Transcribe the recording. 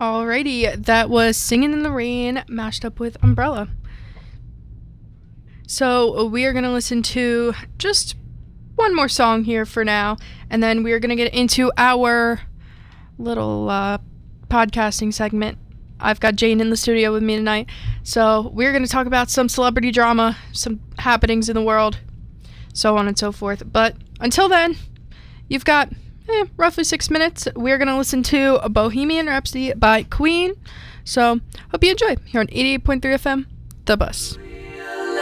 Alrighty, that was Singing in the Rain mashed up with Umbrella. So we are going to listen to just one more song here for now, and then we are going to get into our little podcasting segment. I've got Jane in the studio with me tonight, so we're going to talk about some celebrity drama, some happenings in the world, so on and so forth. But until then, you've got roughly 6 minutes. We're going to listen to Bohemian Rhapsody by Queen. So hope you enjoy here on 88.3 FM, The Bus.